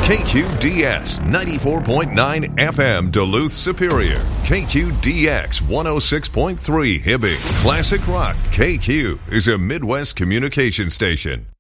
KQDS 94.9 FM Duluth Superior. KQDX 106.3 Hibbing. Classic Rock. KQ is a Midwest communication station.